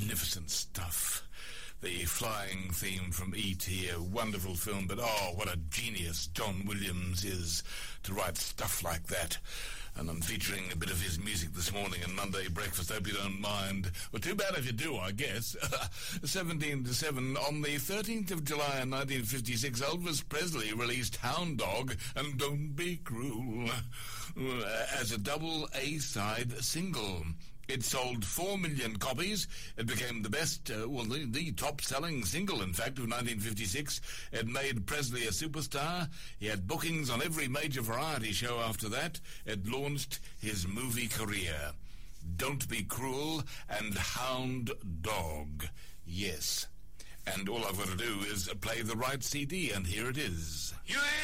magnificent stuff. The flying theme from E.T., a wonderful film, but what a genius John Williams is to write stuff like that. And I'm featuring a bit of his music this morning in Monday Breakfast. Hope you don't mind. Well, too bad if you do, I guess. 17 to 7. On the 13th of July in 1956, Elvis Presley released Hound Dog and Don't Be Cruel as a double A-side single. It sold 4 million copies. It became the best, the top-selling single, in fact, of 1956. It made Presley a superstar. He had bookings on every major variety show after that. It launched his movie career. Don't Be Cruel and Hound Dog. Yes. And all I've got to do is play the right CD, and here it is. You